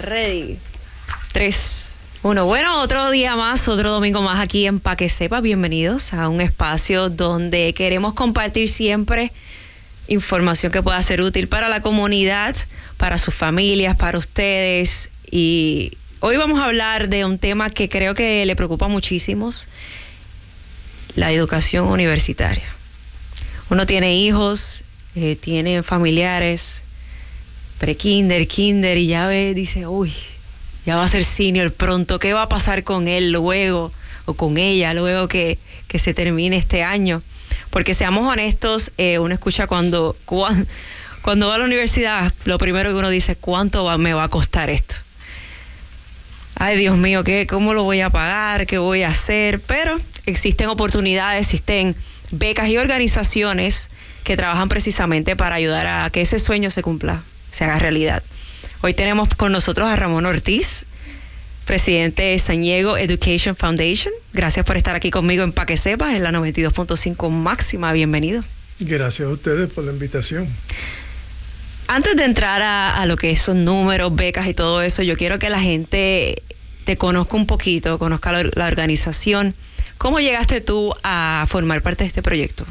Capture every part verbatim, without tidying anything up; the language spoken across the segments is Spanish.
Ready. Tres. Uno. Bueno, otro día más, otro domingo más aquí en Pa' Que Sepa. Bienvenidos a un espacio donde queremos compartir siempre información que pueda ser útil para la comunidad, para sus familias, para ustedes. Y hoy vamos a hablar de un tema que creo que le preocupa a muchísimos: la educación universitaria. Uno tiene hijos, eh, tiene familiares, pre-kinder, kinder, y ya ve, dice, uy, ya va a ser senior pronto, ¿qué va a pasar con él luego, o con ella, luego que, que se termine este año? Porque seamos honestos, eh, uno escucha cuando, cuando, cuando va a la universidad, lo primero que uno dice, ¿cuánto va, me va a costar esto? Ay, Dios mío, ¿qué, ¿cómo lo voy a pagar? ¿Qué voy a hacer? Pero existen oportunidades, existen becas y organizaciones que trabajan precisamente para ayudar a que ese sueño se cumpla, se haga realidad. Hoy tenemos con nosotros a Ramón Ortiz, presidente de San Diego Education Foundation. Gracias por estar aquí conmigo en Pa' Que Sepas, en la noventa y dos punto cinco máxima. Bienvenido. Gracias a ustedes por la invitación. Antes de entrar a, a lo que son números, becas y todo eso, yo quiero que la gente te conozca un poquito, conozca la, la organización. ¿Cómo llegaste tú a formar parte de este proyecto?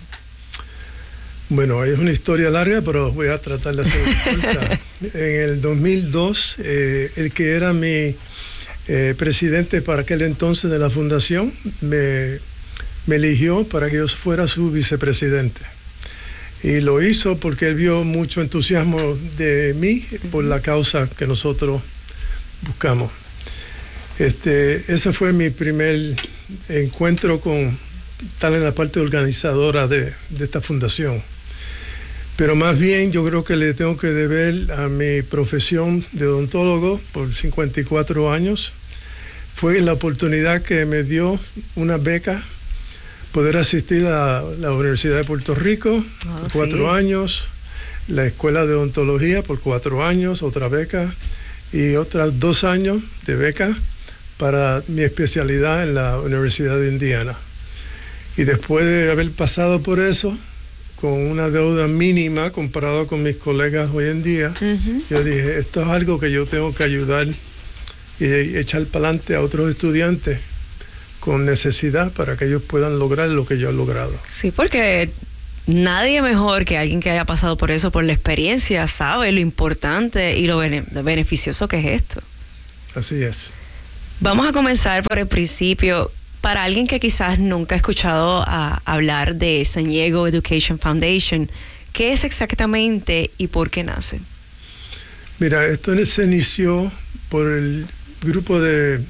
Bueno, es una historia larga, pero voy a tratar de hacerla corta. En el dos mil dos, eh, el que era mi eh, presidente para aquel entonces de la fundación me, me eligió para que yo fuera su vicepresidente. Y lo hizo porque él vio mucho entusiasmo de mí por la causa que nosotros buscamos. Este, ese fue mi primer encuentro con tal en la parte organizadora de, de esta fundación. Pero más bien yo creo que le tengo que deber a mi profesión de odontólogo por cincuenta y cuatro años. Fue la oportunidad que me dio una beca, poder asistir a la Universidad de Puerto Rico oh, por cuatro sí. años, la Escuela de Odontología por cuatro años, otra beca, y otras dos años de beca para mi especialidad en la Universidad de Indiana. Y después de haber pasado por eso, con una deuda mínima comparado con mis colegas hoy en día, uh-huh. yo dije, esto es algo que yo tengo que ayudar y echar para adelante a otros estudiantes con necesidad para que ellos puedan lograr lo que yo he logrado. Sí, porque nadie mejor que alguien que haya pasado por eso, por la experiencia, sabe lo importante y lo, bene- lo beneficioso que es esto. Así es. Vamos a comenzar por el principio. Para alguien que quizás nunca ha escuchado a hablar de San Diego Education Foundation, ¿qué es exactamente y por qué nace? Mira, esto se inició por el grupo de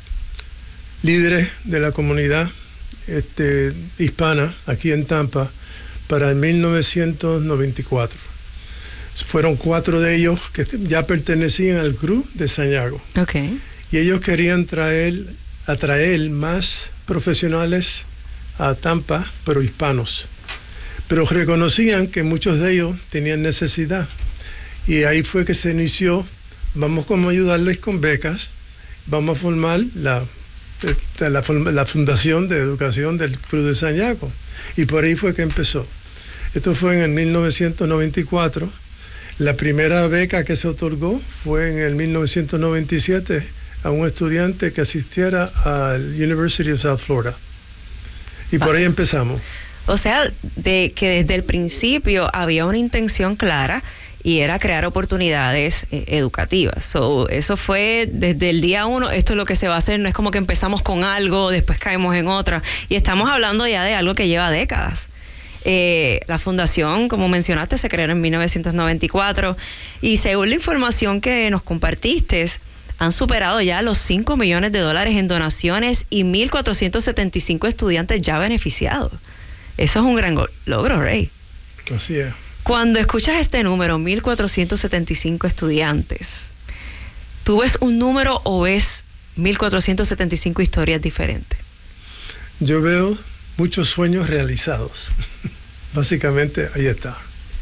líderes de la comunidad este, hispana aquí en Tampa para el mil novecientos noventa y cuatro. Fueron cuatro de ellos que ya pertenecían al C R U de San Diego. Okay. Y ellos querían traer, atraer más profesionales a Tampa, pero hispanos. Pero reconocían que muchos de ellos tenían necesidad. Y ahí fue que se inició, vamos como ayudarles con becas, vamos a formar la, la, la Fundación de Educación del C R U de San Diego. Y por ahí fue que empezó. Esto fue en el mil novecientos noventa y cuatro. La primera beca que se otorgó fue en el mil novecientos noventa y siete a un estudiante que asistiera al University of South Florida. Y por ahí empezamos. O sea, de que desde el principio había una intención clara y era crear oportunidades eh, educativas. So, eso fue desde el día uno, esto es lo que se va a hacer, no es como que empezamos con algo, después caemos en otra. Y estamos hablando ya de algo que lleva décadas. Eh, la fundación, como mencionaste, se creó en mil novecientos noventa y cuatro y según la información que nos compartiste, han superado ya los cinco millones de dólares en donaciones y mil cuatrocientos setenta y cinco estudiantes ya beneficiados. Eso es un gran go- logro, Ray. Así es. Cuando escuchas este número, mil cuatrocientos setenta y cinco estudiantes, ¿tú ves un número o ves mil cuatrocientos setenta y cinco historias diferentes? Yo veo muchos sueños realizados. Básicamente, ahí está.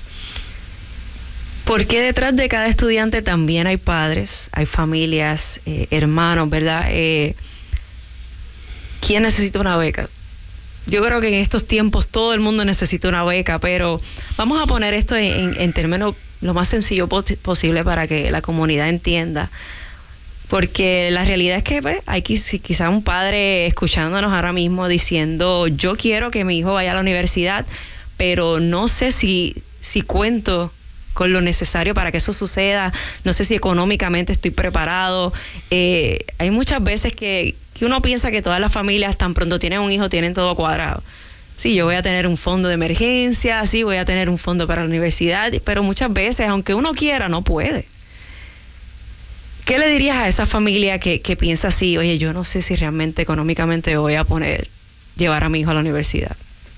¿Por qué detrás de cada estudiante también hay padres, hay familias, eh, hermanos, verdad? Eh, ¿Quién necesita una beca? Yo creo que en estos tiempos todo el mundo necesita una beca, pero vamos a poner esto en, en, en términos lo más sencillo posible para que la comunidad entienda. Porque la realidad es que pues, hay quizás un padre escuchándonos ahora mismo diciendo, yo quiero que mi hijo vaya a la universidad, pero no sé si, si cuento con lo necesario para que eso suceda, no sé si económicamente estoy preparado. Eh, hay muchas veces que, que uno piensa que todas las familias tan pronto tienen un hijo tienen todo cuadrado. Sí, yo voy a tener un fondo de emergencia, sí, voy a tener un fondo para la universidad, pero muchas veces, aunque uno quiera, no puede. ¿Qué le dirías a esa familia que, que piensa así, oye, yo no sé si realmente económicamente voy a poner, llevar a mi hijo a la universidad?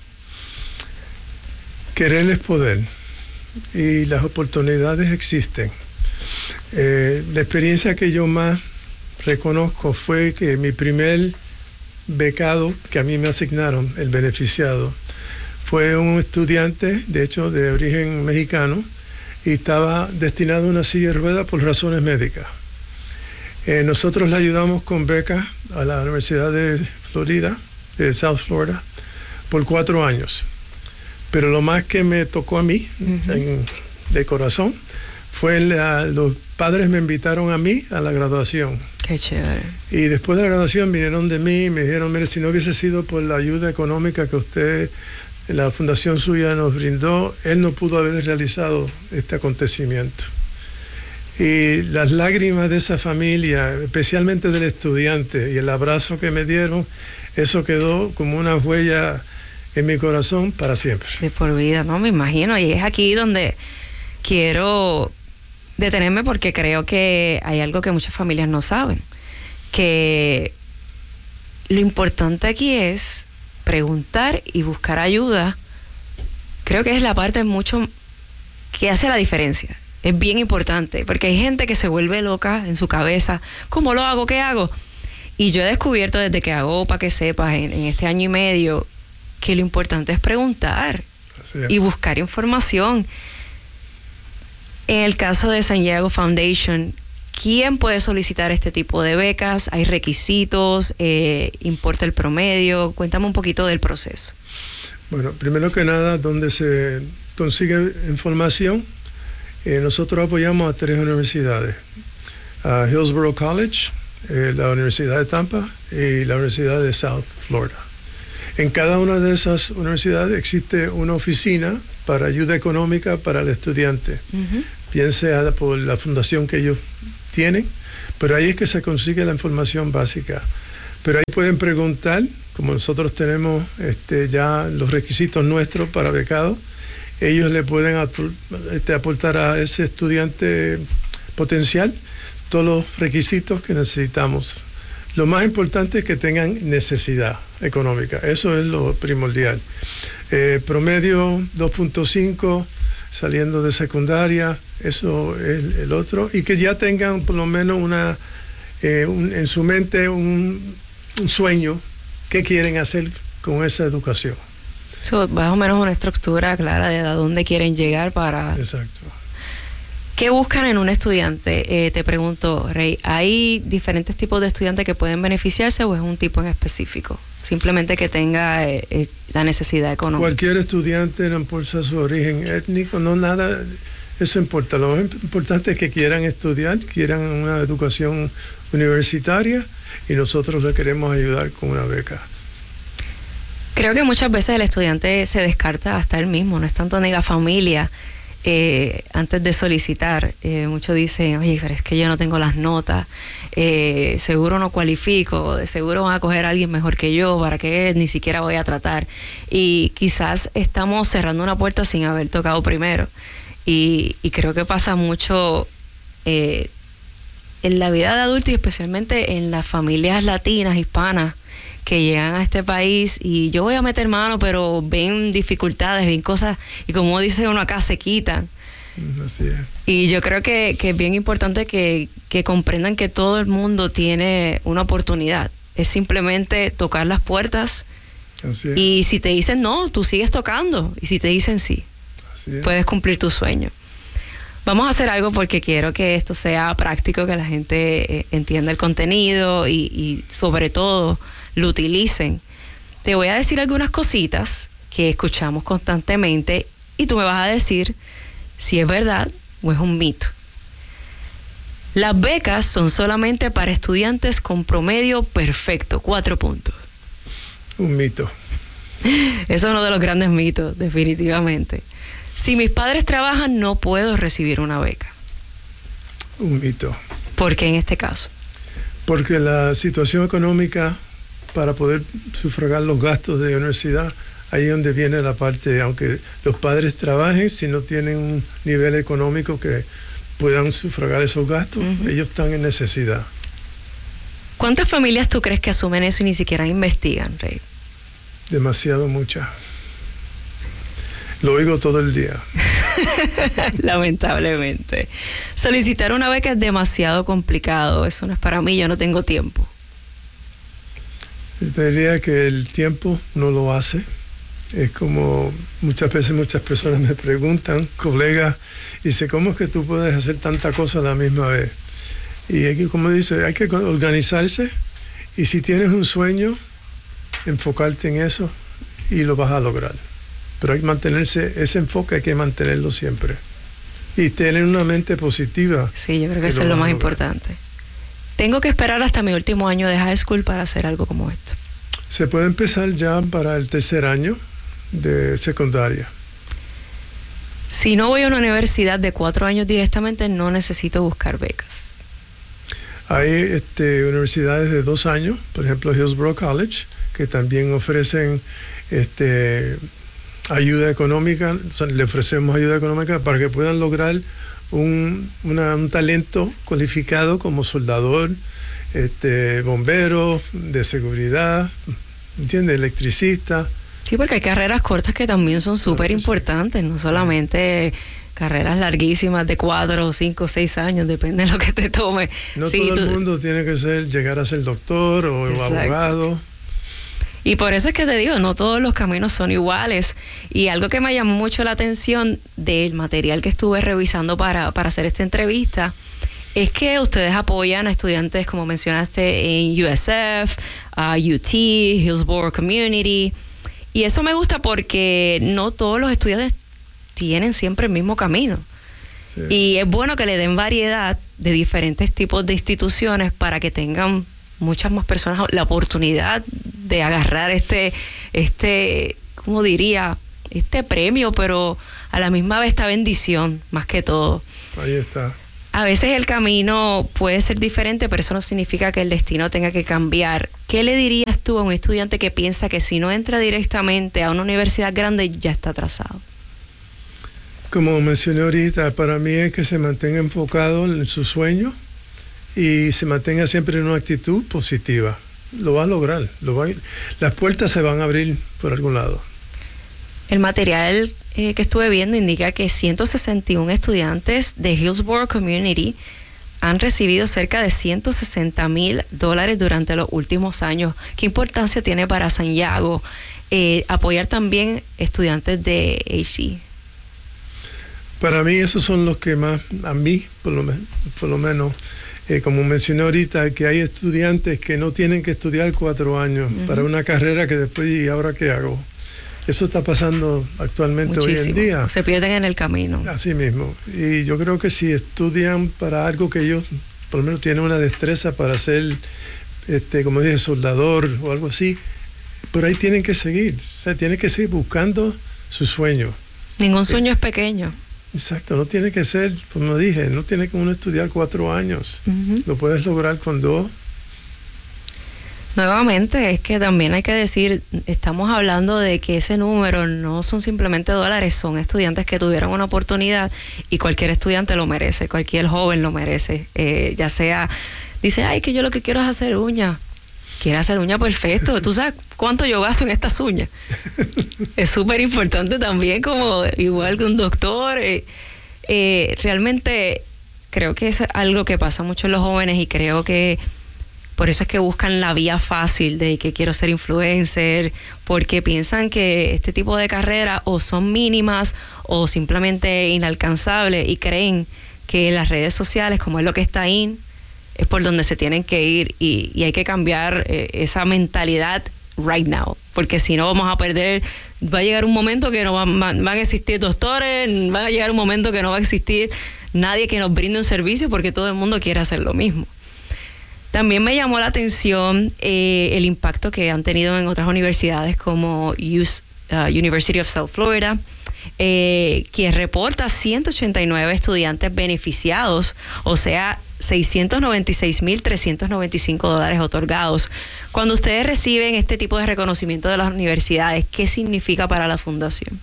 Querer es poder y las oportunidades existen. Eh, la experiencia que yo más reconozco fue que mi primer becado que a mí me asignaron, el beneficiado, fue un estudiante, de hecho, de origen mexicano, y estaba destinado a una silla de ruedas por razones médicas. Eh, nosotros le ayudamos con becas a la Universidad de Florida, de South Florida, por cuatro años. Pero lo más que me tocó a mí, uh-huh. en, de corazón, fue la, los padres me invitaron a mí a la graduación. Qué chévere. Y después de la graduación vinieron de mí y me dijeron, mire, si no hubiese sido por la ayuda económica que usted, la fundación suya nos brindó, él no pudo haber realizado este acontecimiento. Y las lágrimas de esa familia, especialmente del estudiante, y el abrazo que me dieron, eso quedó como una huella en mi corazón para siempre. De por vida, ¿no? Me imagino. Y es aquí donde quiero detenerme porque creo que hay algo que muchas familias no saben. Que lo importante aquí es preguntar y buscar ayuda. Creo que es la parte mucho que hace la diferencia. Es bien importante, porque hay gente que se vuelve loca en su cabeza. ¿Cómo lo hago? ¿Qué hago? Y yo he descubierto desde que hago Para que Sepas en, en este año y medio que lo importante es preguntar y buscar información. En el caso de San Diego Foundation, ¿quién puede solicitar este tipo de becas? ¿Hay requisitos? Eh, ¿Importa el promedio? Cuéntame un poquito del proceso. Bueno, primero que nada, donde se consigue información, eh, nosotros apoyamos a tres universidades. A Hillsborough College, eh, la Universidad de Tampa y la Universidad de South Florida. En cada una de esas universidades existe una oficina para ayuda económica para el estudiante, uh-huh. bien sea por la fundación que ellos tienen, pero ahí es que se consigue la información básica. Pero ahí pueden preguntar, como nosotros tenemos este, ya los requisitos nuestros para becados, ellos le pueden ap- este, aportar a ese estudiante potencial todos los requisitos que necesitamos. Lo más importante es que tengan necesidad económica, eso es lo primordial. Eh, promedio dos punto cinco saliendo de secundaria, eso es el otro, y que ya tengan por lo menos una eh, un, en su mente un, un sueño, qué quieren hacer con esa educación. So, más o menos una estructura clara de a dónde quieren llegar para... Exacto. ¿Qué buscan en un estudiante? Eh, te pregunto, Rey, ¿hay diferentes tipos de estudiantes que pueden beneficiarse o es un tipo en específico? Simplemente que tenga eh, eh, la necesidad económica. Cualquier estudiante, no importa su origen étnico, no nada, eso importa. Lo más importante es que quieran estudiar, quieran una educación universitaria y nosotros le queremos ayudar con una beca. Creo que muchas veces el estudiante se descarta hasta él mismo, no es tanto ni la familia. Eh, antes de solicitar, eh, muchos dicen, oye, pero es que yo no tengo las notas, eh, seguro no cualifico, de seguro van a coger a alguien mejor que yo, para que ni siquiera voy a tratar. Y quizás estamos cerrando una puerta sin haber tocado primero. Y, y creo que pasa mucho eh, en la vida de adulto y especialmente en las familias latinas, hispanas, que llegan a este país y yo voy a meter mano, pero ven dificultades, ven cosas, y como dice uno acá, se quitan. Así es. Y yo creo que, que es bien importante que, que comprendan que todo el mundo tiene una oportunidad. Es simplemente tocar las puertas. Así es. Y si te dicen no, tú sigues tocando. Y si te dicen sí, Así es. puedes cumplir tu sueño. Vamos a hacer algo porque quiero que esto sea práctico, que la gente eh, entienda el contenido y, y sobre todo lo utilicen. Te voy a decir algunas cositas que escuchamos constantemente y tú me vas a decir si es verdad o es un mito. Las becas son solamente para estudiantes con promedio perfecto, cuatro puntos. Un mito. Eso es uno de los grandes mitos, definitivamente. Si mis padres trabajan, no puedo recibir una beca. Un mito. ¿Por qué en este caso? Porque la situación económica para poder sufragar los gastos de universidad, ahí es donde viene la parte, aunque los padres trabajen, si no tienen un nivel económico que puedan sufragar esos gastos, uh-huh. ellos están en necesidad. ¿Cuántas familias tú crees que asumen eso y ni siquiera investigan, Rey? Demasiado muchas. Lo oigo todo el día. Lamentablemente. Solicitar una beca es demasiado complicado. Eso no es para mí, yo no tengo tiempo. Te diría que el tiempo no lo hace. Es como muchas veces muchas personas me preguntan, colegas, y dice, ¿cómo es que tú puedes hacer tanta cosa a la misma vez? Y hay que, como dice, hay que organizarse, y si tienes un sueño, enfocarte en eso y lo vas a lograr. Pero hay que mantenerse, ese enfoque hay que mantenerlo siempre. Y tener una mente positiva. Sí, yo creo que eso es lo más importante. Tengo que esperar hasta mi último año de high school para hacer algo como esto. Se puede empezar ya para el tercer año de secundaria. Si no voy a una universidad de cuatro años directamente, no necesito buscar becas. Hay este, universidades de dos años, por ejemplo Hillsborough College, que también ofrecen este, ayuda económica, o sea, le ofrecemos ayuda económica para que puedan lograr un, una, un talento cualificado como soldador, este, bombero, de seguridad, ¿entiendes? Electricista. Sí, porque hay carreras cortas que también son súper importantes, no solamente sí. carreras larguísimas de cuatro, cinco, seis años, depende de lo que te tome. No sí, todo tú... el mundo tiene que ser llegar a ser doctor o Exacto. abogado. Y por eso es que te digo, no todos los caminos son iguales. Y algo que me llamó mucho la atención del material que estuve revisando para, para hacer esta entrevista es que ustedes apoyan a estudiantes, como mencionaste, en U S F, uh, U T, Hillsborough Community. Y eso me gusta porque no todos los estudiantes tienen siempre el mismo camino. Sí. Y es bueno que le den variedad de diferentes tipos de instituciones para que tengan muchas más personas la oportunidad de agarrar este, este, ¿cómo diría? Este premio, pero a la misma vez esta bendición, más que todo. Ahí está. A veces el camino puede ser diferente, pero eso no significa que el destino tenga que cambiar. ¿Qué le dirías tú a un estudiante que piensa que si no entra directamente a una universidad grande ya está atrasado? Como mencioné ahorita, para mí es que se mantenga enfocado en su sueño y se mantenga siempre en una actitud positiva. Lo va a lograr. Lo va a, las puertas se van a abrir por algún lado. El material eh, que estuve viendo indica que ciento sesenta y uno estudiantes de Hillsborough Community han recibido cerca de ciento sesenta mil dólares durante los últimos años. ¿Qué importancia tiene para Santiago eh, apoyar también estudiantes de H E? Para mí esos son los que más, a mí por lo, por lo menos, eh, como mencioné ahorita, que hay estudiantes que no tienen que estudiar cuatro años uh-huh. para una carrera que después, ¿y ahora qué hago? Eso está pasando actualmente Muchísimo. hoy en día. Se pierden en el camino. Así mismo. Y yo creo que si estudian para algo que ellos, por lo menos tienen una destreza para ser, este, como dije, soldador o algo así, por ahí tienen que seguir. O sea, tienen que seguir buscando su sueño. Ningún sueño eh, es pequeño. Exacto. No tiene que ser, como dije, no tiene que uno estudiar cuatro años. Uh-huh. Lo puedes lograr con dos. Nuevamente, es que también hay que decir, estamos hablando de que ese número no son simplemente dólares, son estudiantes que tuvieron una oportunidad y cualquier estudiante lo merece, cualquier joven lo merece, eh, ya sea, dice, ay, que yo lo que quiero es hacer uñas, quiere hacer uñas perfecto, ¿tú sabes cuánto yo gasto en estas uñas? Es súper importante también, como igual que un doctor, eh, eh, realmente creo que es algo que pasa mucho en los jóvenes y creo que por eso es que buscan la vía fácil de que quiero ser influencer, porque piensan que este tipo de carreras o son mínimas o simplemente inalcanzables y creen que las redes sociales, como es lo que está in, es por donde se tienen que ir y, y hay que cambiar eh, esa mentalidad right now, porque si no vamos a perder, va a llegar un momento que no van, van, van a existir doctores, va a llegar un momento que no va a existir nadie que nos brinde un servicio porque todo el mundo quiere hacer lo mismo. También me llamó la atención eh, el impacto que han tenido en otras universidades como U S, uh, University of South Florida, eh, quien reporta ciento ochenta y nueve estudiantes beneficiados, o sea, seiscientos noventa y seis mil trescientos noventa y cinco dólares otorgados. Cuando ustedes reciben este tipo de reconocimiento de las universidades, ¿qué significa para la fundación?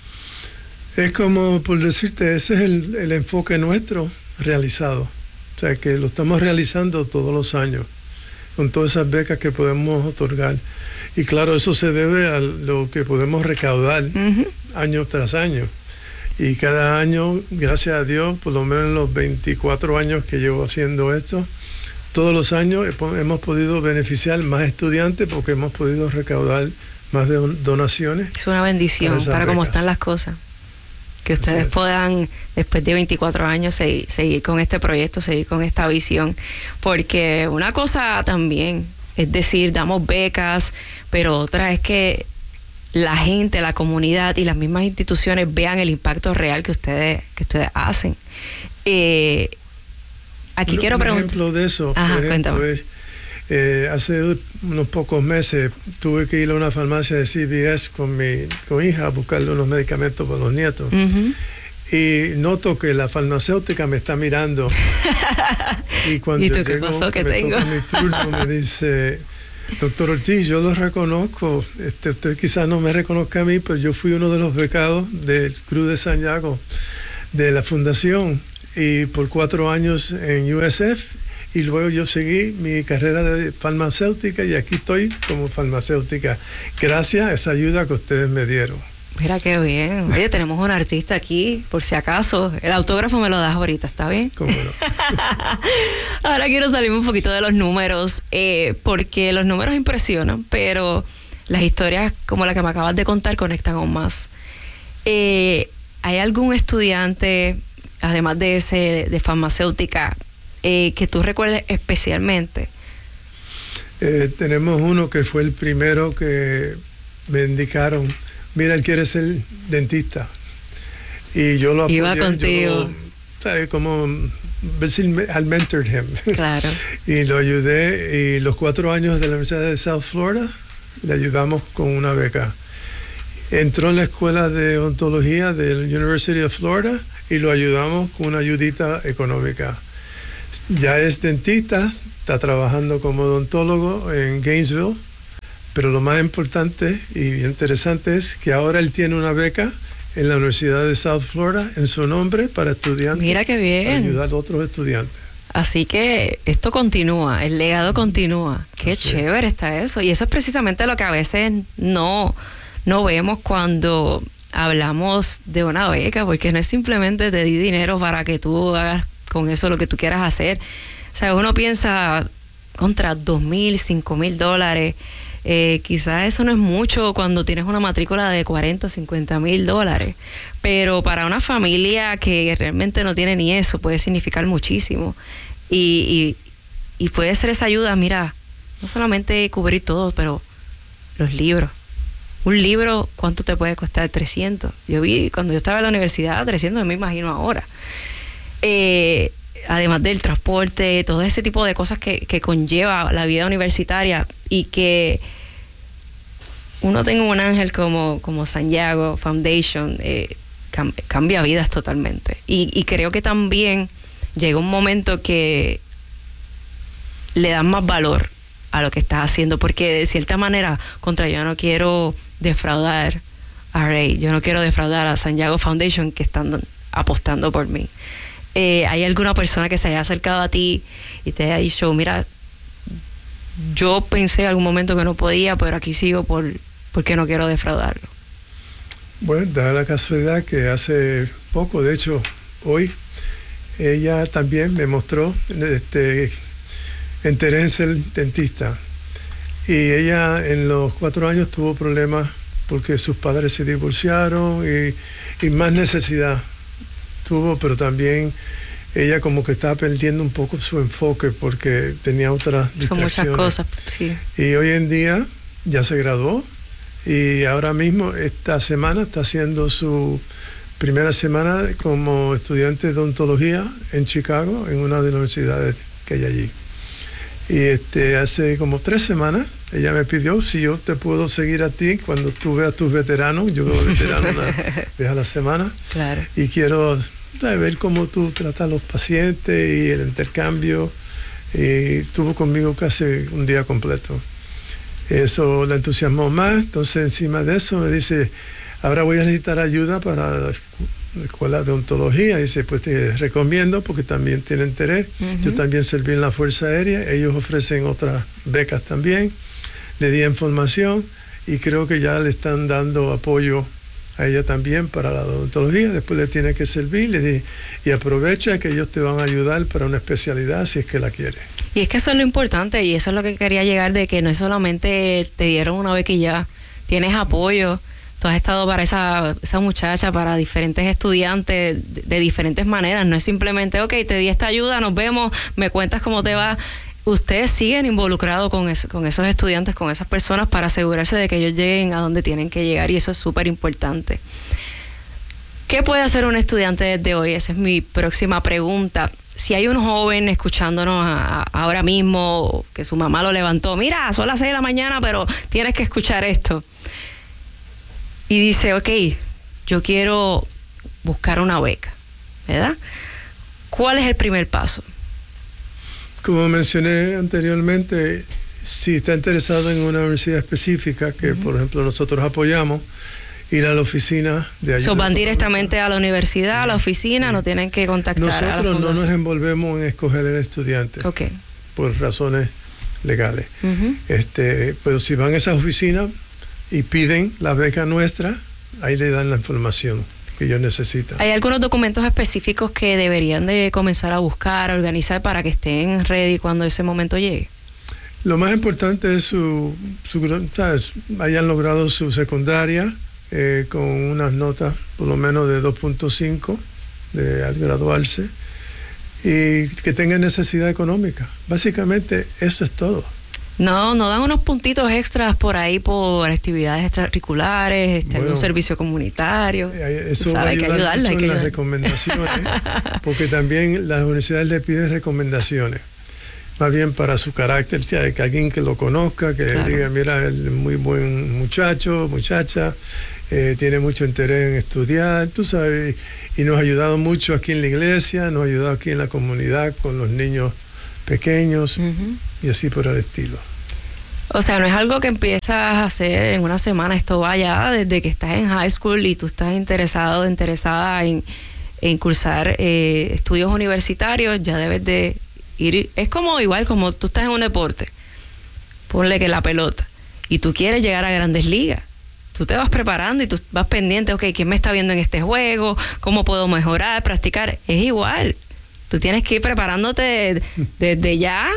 Es como, por decirte, ese es el, el enfoque nuestro realizado. O sea, que lo estamos realizando todos los años, con todas esas becas que podemos otorgar. Y claro, eso se debe a lo que podemos recaudar uh-huh. año tras año. Y cada año, gracias a Dios, por lo menos en los veinticuatro años que llevo haciendo esto, todos los años hemos podido beneficiar más estudiantes porque hemos podido recaudar más de donaciones. Es una bendición para, para cómo están las cosas. Que ustedes puedan, después de veinticuatro años, seguir, seguir con este proyecto, seguir con esta visión. Porque una cosa también, es decir, damos becas, pero otra es que la gente, la comunidad y las mismas instituciones vean el impacto real que ustedes, que ustedes hacen. Eh, aquí un, quiero preguntar. Un ejemplo de eso, Ajá, por ejemplo, es, eh, hace unos pocos meses tuve que ir a una farmacia de C V S con mi con hija a buscarle unos medicamentos para los nietos. Uh-huh. Y noto que la farmacéutica me está mirando. Y cuando ¿Y tú qué llego, pasó que me tengo? toca mi turno, me dice: doctor Ortiz, yo lo reconozco. Este, usted quizás no me reconozca a mí, pero yo fui uno de los becados del Cruz de Santiago, de la fundación, y por cuatro años en U S F, y luego yo seguí mi carrera de farmacéutica y aquí estoy como farmacéutica, gracias a esa ayuda que ustedes me dieron. Mira qué bien. Oye, tenemos un artista aquí, por si acaso. El autógrafo me lo das ahorita, ¿está bien? ¿Cómo no? Ahora quiero salirme un poquito de los números, eh, porque los números impresionan, pero las historias como la que me acabas de contar conectan aún más. Eh, ¿Hay algún estudiante, además de ese de, de farmacéutica, eh, que tú recuerdes especialmente? Eh, tenemos uno que fue el primero que me indicaron: mira, él quiere ser dentista. Y yo lo apoyé. Iba contigo. Yo, ¿sabes? Como, I mentored him. Claro. Y lo ayudé. Y los cuatro años de la Universidad de South Florida, le ayudamos con una beca. Entró en la escuela de odontología de la University of Florida y lo ayudamos con una ayudita económica. Ya es dentista, está trabajando como odontólogo en Gainesville. Pero lo más importante y interesante es que ahora él tiene una beca en la Universidad de South Florida en su nombre para estudiantes. Mira qué bien. Para ayudar a otros estudiantes. Así que esto continúa, el legado continúa. Qué Así chévere es. Está eso. Y eso es precisamente lo que a veces no, no vemos cuando hablamos de una beca, porque no es simplemente te di dinero para que tú hagas con eso lo que tú quieras hacer. O sea, uno piensa contra dos mil, cinco mil dólares. Eh, quizás eso no es mucho cuando tienes una matrícula de cuarenta, cincuenta mil dólares, pero para una familia que realmente no tiene ni eso puede significar muchísimo y, y, y puede ser esa ayuda, mira, no solamente cubrir todo, pero los libros. Un libro, ¿cuánto te puede costar? trescientos. Yo vi cuando yo estaba en la universidad, trescientos, me imagino ahora. Eh, además del transporte, todo ese tipo de cosas que, que conlleva la vida universitaria, y que uno tenga un ángel como, como Santiago Foundation, eh, cam, cambia vidas totalmente. Y, y creo que también llega un momento que le dan más valor a lo que estás haciendo, porque de cierta manera, contra yo no quiero defraudar a Ray, yo no quiero defraudar a Santiago Foundation, que están apostando por mí. Eh, ¿hay alguna persona que se haya acercado a ti y te haya dicho, mira, yo pensé en algún momento que no podía, pero aquí sigo por porque no quiero defraudarlo? Bueno, da la casualidad que hace poco, de hecho, hoy, ella también me mostró este, interés en ser dentista. Y ella en los cuatro años tuvo problemas porque sus padres se divorciaron y, y más necesidad tuvo, pero también ella como que estaba perdiendo un poco su enfoque porque tenía otras distracciones. Son muchas cosas, sí. Y hoy en día ya se graduó y ahora mismo esta semana está haciendo su primera semana como estudiante de odontología en Chicago, en una de las universidades que hay allí. Y este, hace como tres semanas ella me pidió si yo te puedo seguir a ti cuando tú veas tus veteranos. Yo veo veteranos una vez a la semana. Claro. Y quiero ver cómo tú tratas a los pacientes y el intercambio. Y estuvo conmigo casi un día completo. Eso la entusiasmó más. Entonces, encima de eso, me dice, ahora voy a necesitar ayuda para la escuela de odontología. Dice, pues te recomiendo porque también tiene interés. Uh-huh. Yo también serví en la Fuerza Aérea. Ellos ofrecen otras becas también. Le di información y creo que ya le están dando apoyo a ella también para la odontología. Después le tiene que servir. Le di, y aprovecha que ellos te van a ayudar para una especialidad si es que la quiere. Y es que eso es lo importante y eso es lo que quería llegar, de que no es solamente te dieron una beca y ya, tienes apoyo. Tú has estado para esa, esa muchacha, para diferentes estudiantes de, de diferentes maneras. No es simplemente, ok, te di esta ayuda, nos vemos, me cuentas cómo te va. Ustedes siguen involucrados con, eso, con esos estudiantes, con esas personas, para asegurarse de que ellos lleguen a donde tienen que llegar, y eso es súper importante. ¿Qué puede hacer un estudiante desde hoy? Esa es mi próxima pregunta. Si hay un joven escuchándonos a, a ahora mismo, que su mamá lo levantó, mira, son las seis de la mañana, pero tienes que escuchar esto. Y dice, ok, yo quiero buscar una beca, ¿verdad? ¿Cuál es el primer paso? Como mencioné anteriormente, si está interesado en una universidad específica, que uh-huh. por ejemplo nosotros apoyamos, ir a la oficina de ayuda. So, van directamente a la universidad, sí, a la oficina, sí. No tienen que contactar nosotros a la no nos envolvemos en escoger el estudiante, okay. por razones legales. Uh-huh. Este, pero si van a esa oficina y piden la beca nuestra, ahí le dan la información que ellos necesitan. ¿Hay algunos documentos específicos que deberían de comenzar a buscar, a organizar para que estén ready cuando ese momento llegue? Lo más importante es su, su ¿sabes? hayan logrado su secundaria eh, con unas notas por lo menos de dos punto cinco de al graduarse y que tengan necesidad económica. Básicamente eso es todo. No, no dan unos puntitos extras por ahí por actividades extracurriculares, este, bueno, algún servicio comunitario. Eso va a ayudar mucho hay que en las recomendaciones, porque también las universidades le piden recomendaciones, más bien para su carácter, que alguien que lo conozca, que claro. diga, mira, él es muy buen muchacho, muchacha, eh, tiene mucho interés en estudiar, tú sabes, y nos ha ayudado mucho aquí en la iglesia, nos ha ayudado aquí en la comunidad con los niños pequeños, uh-huh. y así por el estilo. O sea, no es algo que empiezas a hacer en una semana, esto va ya desde que estás en high school y tú estás interesado, interesada en, en cursar eh, estudios universitarios, ya debes de ir, es como igual como tú estás en un deporte, ponle que la pelota, y tú quieres llegar a grandes ligas, tú te vas preparando y tú vas pendiente, ok, ¿quién me está viendo en este juego? ¿Cómo puedo mejorar, practicar? Es igual, tú tienes que ir preparándote desde ya.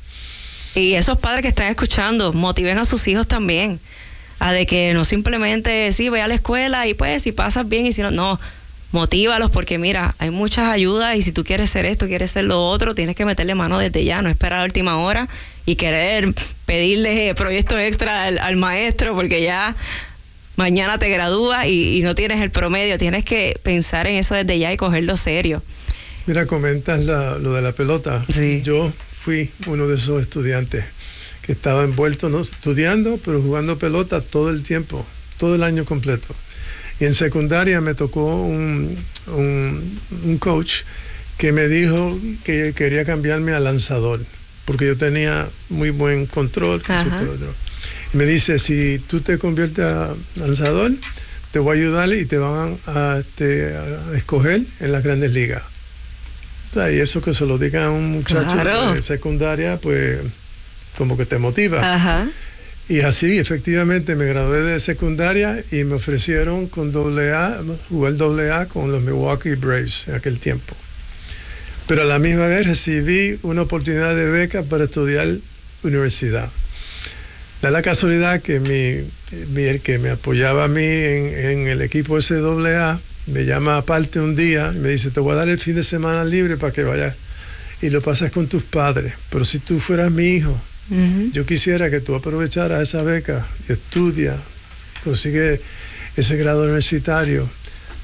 Y esos padres que están escuchando, motiven a sus hijos también, a de que no simplemente, sí, ve a la escuela y pues si pasas bien y si no, no, motívalos porque mira, hay muchas ayudas y si tú quieres ser esto, quieres ser lo otro, tienes que meterle mano desde ya, no esperar a la última hora y querer pedirle proyectos extra al, al maestro porque ya mañana te gradúas y, y no tienes el promedio, tienes que pensar en eso desde ya y cogerlo serio. Mira, comentas la, lo de la pelota. Sí. Yo fui uno de esos estudiantes que estaba envuelto, ¿no? estudiando, pero jugando pelota todo el tiempo, todo el año completo. Y en secundaria me tocó un, un, un coach que me dijo que quería cambiarme a lanzador, porque yo tenía muy buen control. Y me dice, si tú te conviertes a lanzador, te voy a ayudar y te van a, a, te, a escoger en las grandes ligas. Y eso que se lo diga a un muchacho claro. de secundaria, pues como que te motiva. Ajá. Y así, efectivamente, me gradué de secundaria y me ofrecieron con doble A, jugar doble A con los Milwaukee Braves en aquel tiempo. Pero a la misma vez recibí una oportunidad de beca para estudiar universidad. Da la casualidad que mi, mi, el que me apoyaba a mí en, en el equipo ese doble A, me llama aparte un día y me dice, te voy a dar el fin de semana libre para que vayas y lo pasas con tus padres, pero si tú fueras mi hijo, uh-huh. yo quisiera que tú aprovecharas esa beca y estudia, consigue ese grado universitario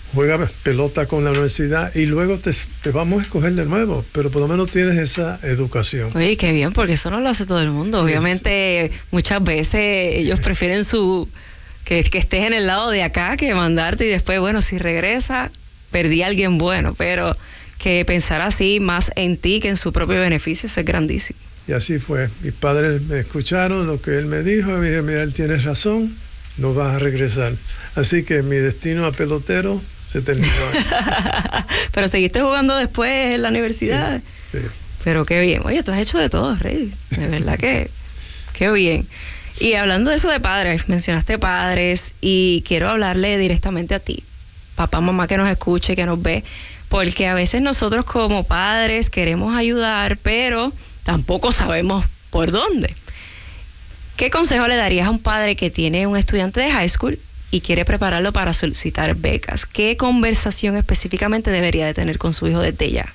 juega pelota con la universidad y luego te, te vamos a escoger de nuevo, pero por lo menos tienes esa educación. Oye, qué bien, porque eso no lo hace todo el mundo. Obviamente, es, muchas veces ellos prefieren su que, que estés en el lado de acá que mandarte y después, bueno, si regresa, perdí a alguien bueno, pero que pensar así más en ti que en su propio beneficio, eso es grandísimo. Y así fue. Mis padres me escucharon lo que él me dijo y me dijeron, mira, él tiene razón, no vas a regresar. Así que mi destino a pelotero se terminó. Pero seguiste jugando después en la universidad. Sí, sí. Pero qué bien. Oye, tú has hecho de todo, Rey. De verdad que qué bien. Y hablando de eso de padres, mencionaste padres y quiero hablarle directamente a ti, papá, mamá que nos escuche, que nos ve, porque a veces nosotros como padres queremos ayudar, pero tampoco sabemos por dónde. ¿Qué consejo le darías a un padre que tiene un estudiante de high school y quiere prepararlo para solicitar becas? ¿Qué conversación específicamente debería de tener con su hijo desde ya?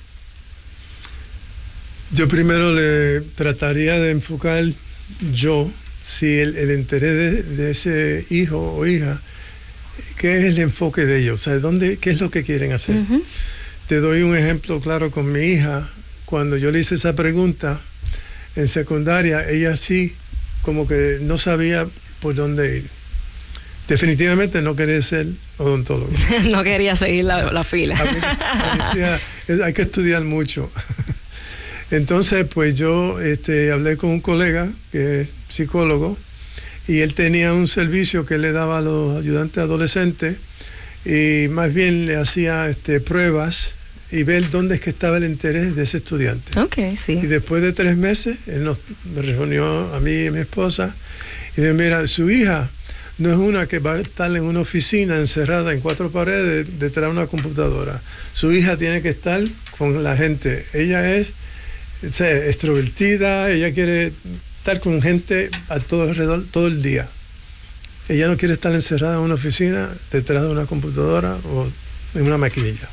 Yo primero le trataría de enfocar yo, si el, el interés de, de ese hijo o hija, ¿qué es el enfoque de ellos? O sea, ¿dónde, ¿qué es lo que quieren hacer? Uh-huh. Te doy un ejemplo claro con mi hija. Cuando yo le hice esa pregunta en secundaria, ella sí como que no sabía por dónde ir. Definitivamente no quería ser odontólogo. No quería seguir la, la fila. A mí, me decía, hay que estudiar mucho. Entonces, pues yo este, hablé con un colega que es psicólogo y él tenía un servicio que le daba a los ayudantes adolescentes y más bien le hacía este, pruebas y ver dónde es que estaba el interés de ese estudiante. Okay, sí. Y después de tres meses, él nos me reunió a mí y a mi esposa y dijo, mira, su hija no es una que va a estar en una oficina encerrada en cuatro paredes detrás de una computadora. Su hija tiene que estar con la gente. Ella es, o sea, extrovertida, ella quiere estar con gente a todo alrededor todo el día. Ella no quiere estar encerrada en una oficina detrás de una computadora o en una maquinilla.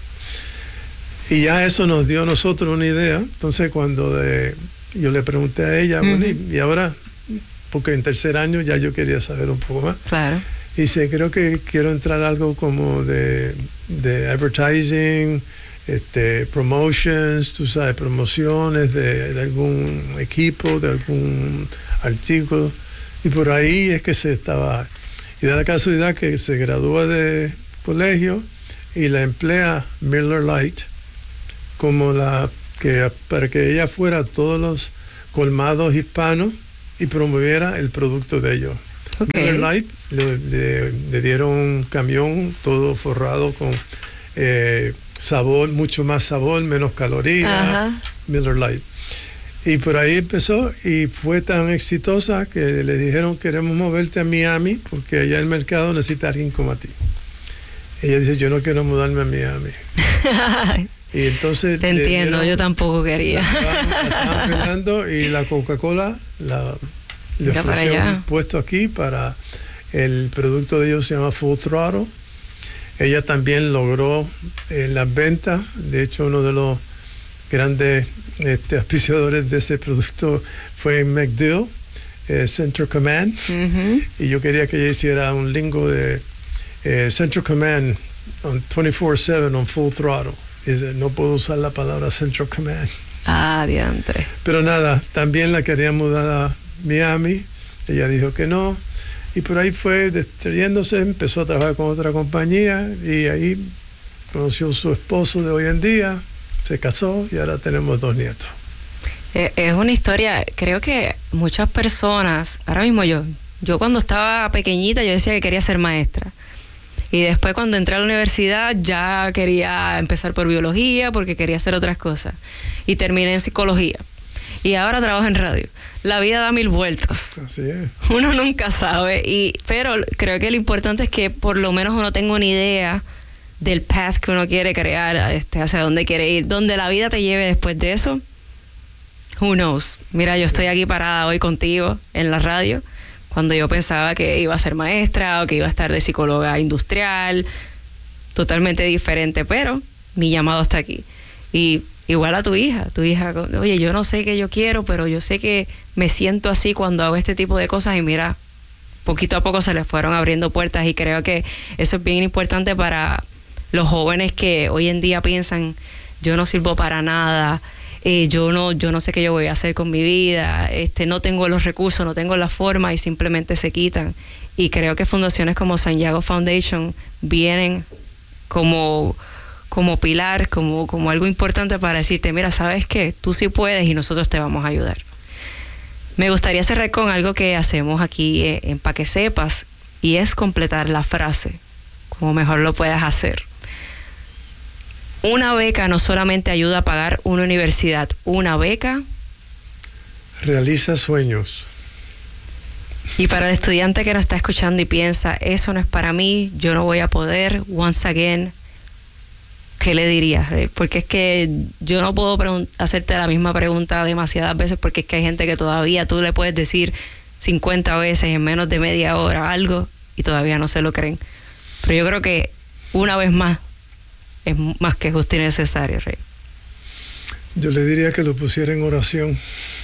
Y ya eso nos dio a nosotros una idea. Entonces cuando de, yo le pregunté a ella, uh-huh. bueno, y, y ahora, porque en tercer año ya yo quería saber un poco más. Claro. Y dice, creo que quiero entrar algo como de, de advertising, este, promotions, tú sabes, promociones de, de algún equipo, de algún artículo. Y por ahí es que se estaba... Y da la casualidad que se gradúa de colegio y la emplea Miller Lite como la que para que ella fuera a todos los colmados hispanos y promoviera el producto de ellos. Okay. Miller Lite le, le, le dieron un camión todo forrado con eh, sabor, mucho más sabor, menos calorías. Uh-huh. Miller Lite. Y por ahí empezó y fue tan exitosa que le dijeron, queremos moverte a Miami porque allá el mercado necesita a alguien como a ti. Ella dice, yo no quiero mudarme a Miami. Y entonces... Te entiendo, dieron, yo tampoco quería. La, la estaban peleando y la Coca-Cola la, le ofreció un puesto aquí para el producto de ellos, se llama Full Throttle. Ella también logró eh, las ventas. De hecho, uno de los grandes este, auspiciadores de ese producto fue MacDill, eh, Central Command. Uh-huh. Y yo quería que ella hiciera un lingo de eh, Central Command on veinticuatro siete on Full Throttle. Dice, no puedo usar la palabra Central Command. Ah, diantre. Pero nada, también la quería mudar a Miami. Ella dijo que no. Y por ahí fue destruyéndose, empezó a trabajar con otra compañía y ahí conoció a su esposo de hoy en día, se casó y ahora tenemos dos nietos. Es una historia, creo que muchas personas, ahora mismo yo, yo cuando estaba pequeñita yo decía que quería ser maestra. Y después cuando entré a la universidad ya quería empezar por biología porque quería hacer otras cosas. Y terminé en psicología. Y ahora trabajo en radio. La vida da mil vueltas. Así es. Uno nunca sabe. Y, pero creo que lo importante es que por lo menos uno tenga una idea del path que uno quiere crear, este, hacia dónde quiere ir. Donde la vida te lleve después de eso, who knows. Mira, yo estoy aquí parada hoy contigo en la radio, cuando yo pensaba que iba a ser maestra o que iba a estar de psicóloga industrial, totalmente diferente, pero mi llamado está aquí. Y igual a tu hija, tu hija, oye, yo no sé qué yo quiero, pero yo sé que me siento así cuando hago este tipo de cosas y mira, poquito a poco se le fueron abriendo puertas y creo que eso es bien importante para los jóvenes que hoy en día piensan, yo no sirvo para nada, eh, yo no yo no sé qué yo voy a hacer con mi vida, este no tengo los recursos, no tengo la forma, y simplemente se quitan. Y creo que fundaciones como Santiago Foundation vienen como, como pilar, como, como algo importante para decirte, mira, ¿sabes qué? Tú sí puedes y nosotros te vamos a ayudar. Me gustaría cerrar con algo que hacemos aquí en Pa' que Sepas, y es completar la frase, como mejor lo puedas hacer. Una beca no solamente ayuda a pagar una universidad, una beca realiza sueños. Y para el estudiante que nos está escuchando y piensa, eso no es para mí, yo no voy a poder, once again, ¿qué le dirías? Porque es que yo no puedo pregun- hacerte la misma pregunta demasiadas veces, porque es que hay gente que todavía tú le puedes decir cincuenta veces en menos de media hora algo y todavía no se lo creen. Pero yo creo que una vez más es más que justo y necesario, Rey. Yo le diría que lo pusiera en oración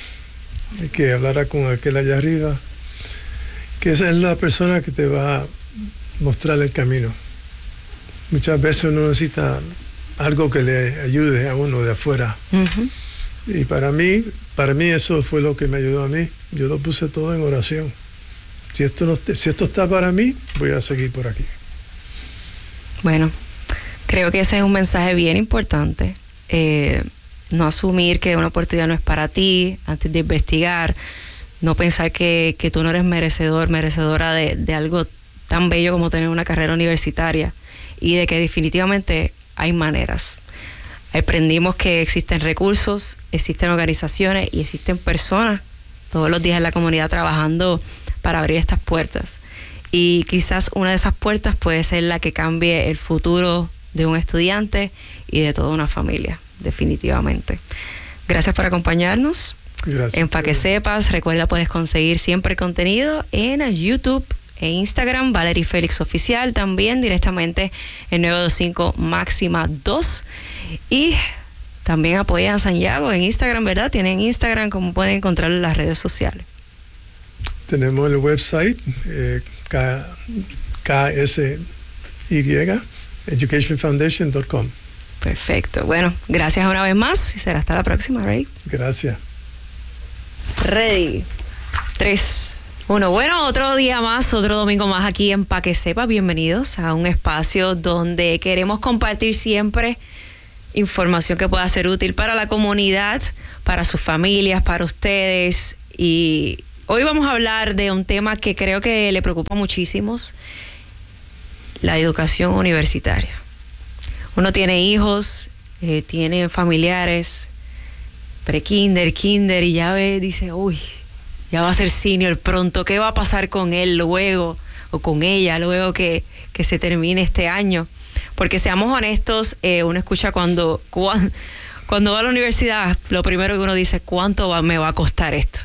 y que hablara con aquel allá arriba, que esa es la persona que te va a mostrar el camino. Muchas veces uno necesita algo que le ayude a uno de afuera. Uh-huh. Y para mí, para mí eso fue lo que me ayudó a mí. Yo lo puse todo en oración. Si esto, no, si esto está para mí, voy a seguir por aquí. Bueno, creo que ese es un mensaje bien importante. Eh, no asumir que una oportunidad no es para ti antes de investigar. No pensar que, que tú no eres merecedor, merecedora de, de algo tan bello como tener una carrera universitaria, y de que definitivamente hay maneras. Aprendimos que existen recursos, existen organizaciones y existen personas todos los días en la comunidad trabajando para abrir estas puertas. Y quizás una de esas puertas puede ser la que cambie el futuro de un estudiante y de toda una familia, definitivamente. Gracias por acompañarnos. Gracias. En Pa' que Sepas, recuerda, puedes conseguir siempre contenido en YouTube e Instagram, Valerie Félix Oficial, también directamente en nueve dos cinco Máxima dos. Y también apoyan a Santiago en Instagram, ¿verdad? Tienen Instagram, como pueden encontrarlo en las redes sociales. Tenemos el website eh, K S Y, education foundation punto com. Perfecto. Bueno, gracias una vez más y será hasta la próxima, Ray. Gracias. Ready. Tres. Uno. Bueno, otro día más, otro domingo más aquí en Pa' que Sepas. Bienvenidos a un espacio donde queremos compartir siempre información que pueda ser útil para la comunidad, para sus familias, para ustedes. Y hoy vamos a hablar de un tema que creo que le preocupa a muchísimos: la educación universitaria. Uno tiene hijos, eh, tiene familiares, pre-kinder, kinder, y ya ve, dice, uy, ya va a ser senior pronto, ¿qué va a pasar con él luego, o con ella, luego que, que se termine este año? Porque seamos honestos, eh, uno escucha cuando, cuando, cuando va a la universidad, lo primero que uno dice, ¿cuánto va, me va a costar esto?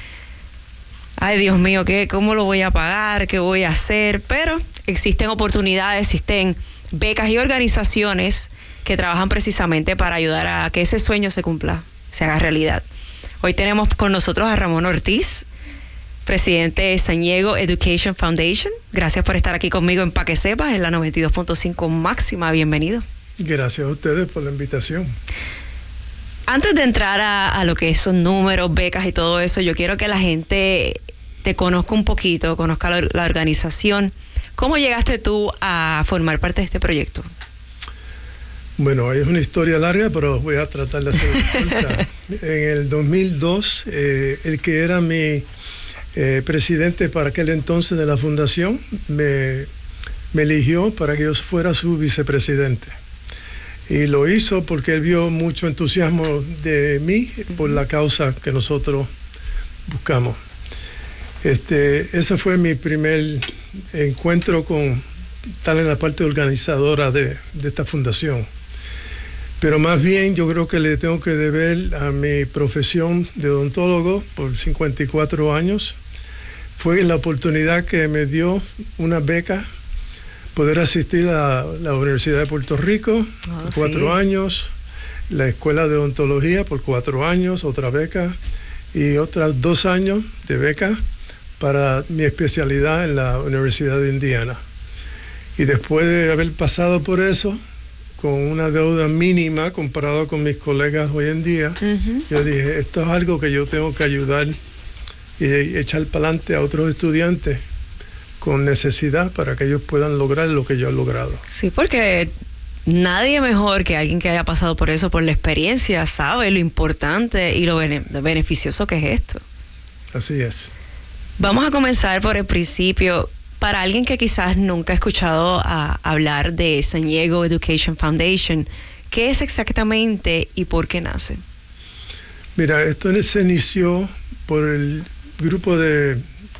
Ay, Dios mío, ¿qué, ¿cómo lo voy a pagar? ¿Qué voy a hacer? Pero existen oportunidades, existen becas y organizaciones que trabajan precisamente para ayudar a que ese sueño se cumpla, se haga realidad. Hoy tenemos con nosotros a Ramón Ortiz, presidente de Santiago Education Foundation. Gracias por estar aquí conmigo en Pa' que Sepas, en la noventa y dos punto cinco Máxima. Bienvenido. Gracias a ustedes por la invitación. Antes de entrar a, a lo que son números, becas y todo eso, yo quiero que la gente te conozca un poquito, conozca la, la organización. ¿Cómo llegaste tú a formar parte de este proyecto? Bueno, es una historia larga, pero voy a tratar de hacer corta. En el dos mil dos, eh, el que era mi eh, presidente para aquel entonces de la fundación me, me eligió para que yo fuera su vicepresidente. Y lo hizo porque él vio mucho entusiasmo de mí por la causa que nosotros buscamos. Este, ese fue mi primer encuentro con tal en la parte organizadora de, de esta fundación. Pero más bien yo creo que le tengo que deber a mi profesión de odontólogo por cincuenta y cuatro años. Fue la oportunidad que me dio una beca, poder asistir a la Universidad de Puerto Rico oh, por cuatro sí. años, la Escuela de Odontología por cuatro años, otra beca, y otros dos años de beca para mi especialidad en la Universidad de Indiana. Y después de haber pasado por eso, con una deuda mínima comparado con mis colegas hoy en día. Uh-huh. Yo dije, esto es algo que yo tengo que ayudar y echar para adelante a otros estudiantes con necesidad para que ellos puedan lograr lo que yo he logrado. Sí, porque nadie mejor que alguien que haya pasado por eso, por la experiencia, sabe lo importante y lo, bene- lo beneficioso que es esto. Así es. Vamos a comenzar por el principio. Para alguien que quizás nunca ha escuchado a hablar de San Diego Education Foundation, ¿qué es exactamente y por qué nace? Mira, esto se inició por el grupo de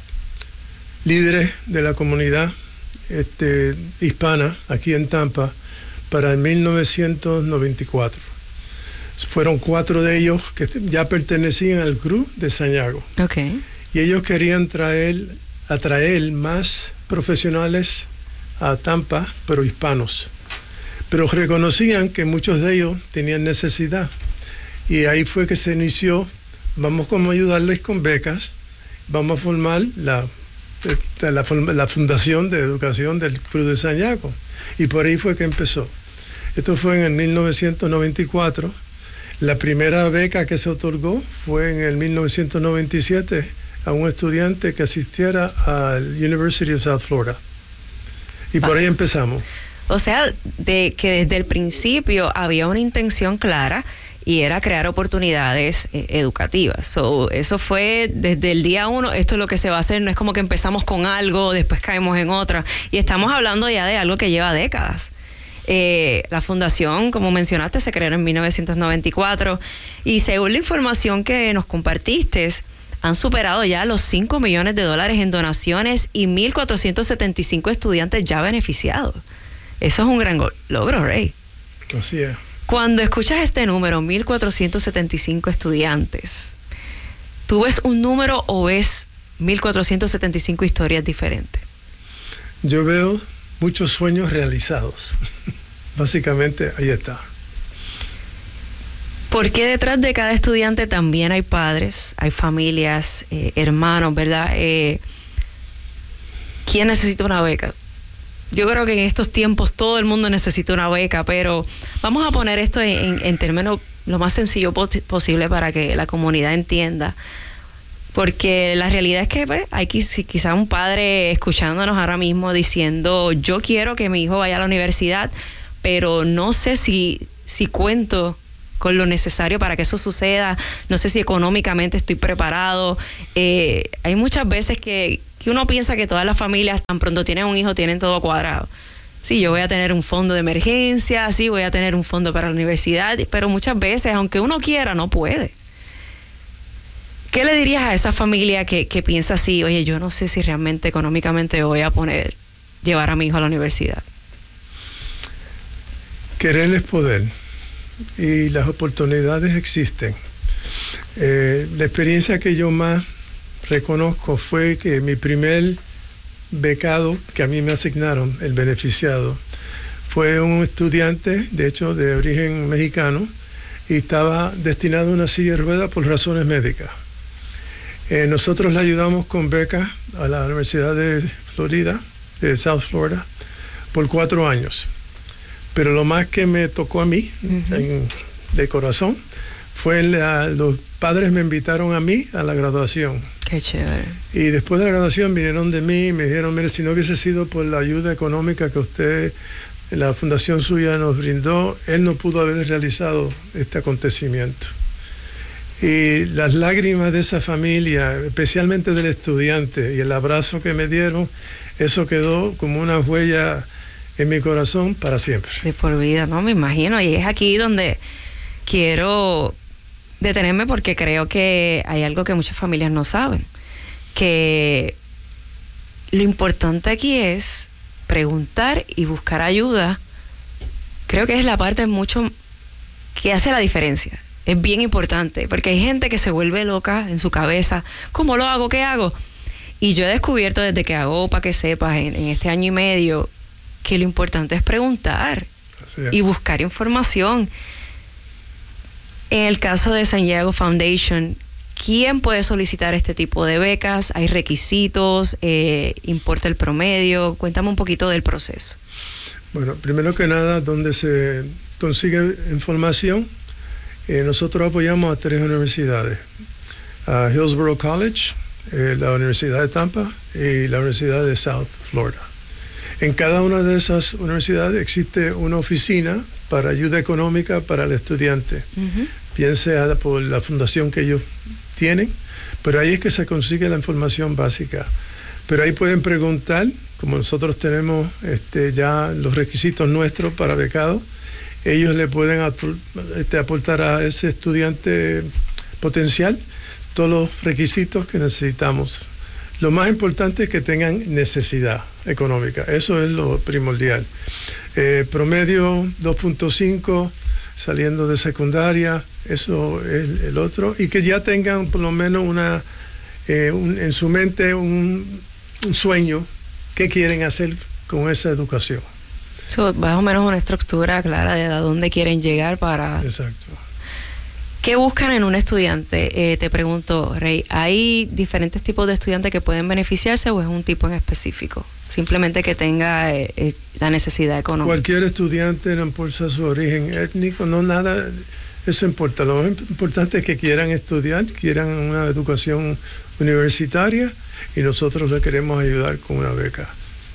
líderes de la comunidad este, hispana aquí en Tampa para el mil novecientos noventa y cuatro. Fueron cuatro de ellos que ya pertenecían al C R U de San Diego. Okay. Y ellos querían traer, atraer más profesionales a Tampa, pero hispanos. Pero reconocían que muchos de ellos tenían necesidad. Y ahí fue que se inició, vamos como ayudarles con becas, vamos a formar la, la, la Fundación de Educación del C R U de San Diego. Y por ahí fue que empezó. Esto fue en el mil novecientos noventa y cuatro. La primera beca que se otorgó fue en el mil novecientos noventa y siete a un estudiante que asistiera al University of South Florida. Y por ahí empezamos. O sea, de que desde el principio había una intención clara y era crear oportunidades eh, educativas. So, eso fue desde el día uno, esto es lo que se va a hacer, no es como que empezamos con algo, después caemos en otra. Y estamos hablando ya de algo que lleva décadas. Eh, la fundación, como mencionaste, se creó en mil novecientos noventa y cuatro y según la información que nos compartiste, han superado ya los cinco millones de dólares en donaciones y mil cuatrocientos setenta y cinco estudiantes ya beneficiados. Eso es un gran go- logro, Ray. Así es. Cuando escuchas este número, mil cuatrocientos setenta y cinco estudiantes, ¿tú ves un número o ves mil cuatrocientos setenta y cinco historias diferentes? Yo veo muchos sueños realizados. Básicamente, ahí está. Porque detrás de cada estudiante también hay padres, hay familias, eh, hermanos, ¿verdad? Eh, ¿Quién necesita una beca? Yo creo que en estos tiempos todo el mundo necesita una beca, pero vamos a poner esto en, en, en términos lo más sencillo pos- posible para que la comunidad entienda. Porque la realidad es que pues, hay quiz- quizá un padre escuchándonos ahora mismo diciendo, yo quiero que mi hijo vaya a la universidad, pero no sé si, si cuento con lo necesario para que eso suceda, no sé si económicamente estoy preparado. Eh, hay muchas veces que, que uno piensa que todas las familias tan pronto tienen un hijo tienen todo cuadrado. Sí, yo voy a tener un fondo de emergencia, sí, voy a tener un fondo para la universidad, pero muchas veces, aunque uno quiera, no puede. ¿Qué le dirías a esa familia que, que piensa así, oye, yo no sé si realmente económicamente voy a poner, llevar a mi hijo a la universidad? Querer es poder. Y las oportunidades existen. Eh, la experiencia que yo más reconozco fue que mi primer becado que a mí me asignaron, el beneficiado, fue un estudiante, de hecho de origen mexicano, y estaba destinado a una silla de ruedas por razones médicas. Eh, nosotros le ayudamos con becas a la Universidad de Florida, de South Florida, por cuatro años. Pero lo más que me tocó a mí, uh-huh. en, de corazón, fue la, los padres me invitaron a mí a la graduación. Qué chévere. Y después de la graduación vinieron de mí y me dijeron, mire, si no hubiese sido por la ayuda económica que usted, la fundación suya nos brindó, él no pudo haber realizado este acontecimiento. Y las lágrimas de esa familia, especialmente del estudiante, y el abrazo que me dieron, eso quedó como una huella en mi corazón para siempre. De por vida, no me imagino. Y es aquí donde quiero detenerme porque creo que hay algo que muchas familias no saben. Que lo importante aquí es preguntar y buscar ayuda. Creo que es la parte mucho que hace la diferencia. Es bien importante porque hay gente que se vuelve loca en su cabeza. ¿Cómo lo hago? ¿Qué hago? Y yo he descubierto desde que hago, para que sepas, en, en este año y medio, que lo importante es preguntar y buscar información. En el caso de San Diego Foundation, ¿quién puede solicitar este tipo de becas? ¿Hay requisitos? Eh, ¿Importa el promedio? Cuéntame un poquito del proceso. Bueno, primero que nada, donde se consigue información, eh, nosotros apoyamos a tres universidades. A Hillsborough College, eh, la Universidad de Tampa y la Universidad de South Florida. En cada una de esas universidades existe una oficina para ayuda económica para el estudiante, uh-huh. bien sea por la fundación que ellos tienen, pero ahí es que se consigue la información básica. Pero ahí pueden preguntar, como nosotros tenemos este, ya los requisitos nuestros para becados, ellos le pueden ap- este, aportar a ese estudiante potencial todos los requisitos que necesitamos. Lo más importante es que tengan necesidad económica, eso es lo primordial. Eh, promedio dos punto cinco saliendo de secundaria, eso es el otro, y que ya tengan por lo menos una eh, un, en su mente un, un sueño, qué quieren hacer con esa educación. So, más o menos una estructura clara de a dónde quieren llegar para... Exacto. ¿Qué buscan en un estudiante? Eh, te pregunto, Rey, ¿hay diferentes tipos de estudiantes que pueden beneficiarse o es un tipo en específico? Simplemente que tenga eh, eh, la necesidad económica. Cualquier estudiante, no importa su origen étnico, no nada, eso importa. Lo más importante es que quieran estudiar, quieran una educación universitaria y nosotros le queremos ayudar con una beca.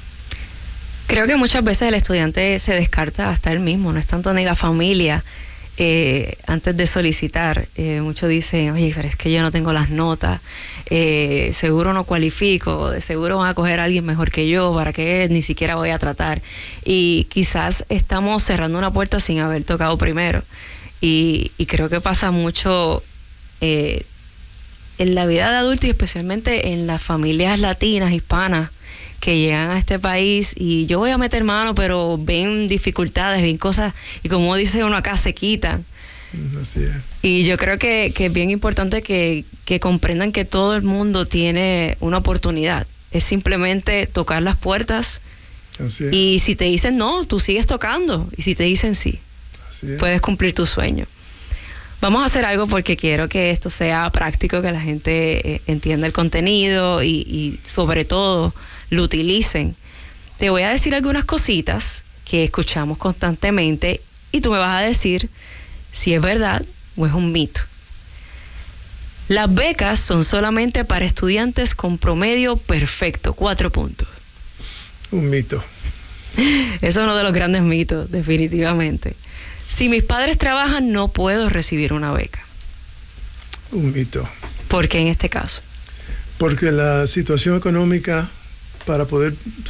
Creo que muchas veces el estudiante se descarta hasta él mismo, no es tanto ni la familia. Eh, antes de solicitar, eh, muchos dicen, oye, pero es que yo no tengo las notas, eh, seguro no cualifico, de seguro van a coger a alguien mejor que yo, para que ni siquiera voy a tratar. Y quizás estamos cerrando una puerta sin haber tocado primero. Y, y creo que pasa mucho eh, en la vida de adulto y especialmente en las familias latinas, hispanas, que llegan a este país y yo voy a meter mano, pero ven dificultades, ven cosas, y como dice uno acá, se quitan. Así es. Y yo creo que, que es bien importante que, que comprendan que todo el mundo tiene una oportunidad. Es simplemente tocar las puertas. Así es. Y si te dicen no, tú sigues tocando. Y si te dicen sí, Así es. puedes cumplir tu sueño. Vamos a hacer algo porque quiero que esto sea práctico, que la gente eh, entienda el contenido y, y sobre todo lo utilicen. Te voy a decir algunas cositas que escuchamos constantemente y tú me vas a decir si es verdad o es un mito. Las becas son solamente para estudiantes con promedio perfecto, cuatro puntos. Un mito. Eso es uno de los grandes mitos, definitivamente. Si mis padres trabajan, no puedo recibir una beca. Un mito. ¿Por qué en este caso? Porque la situación económica para poder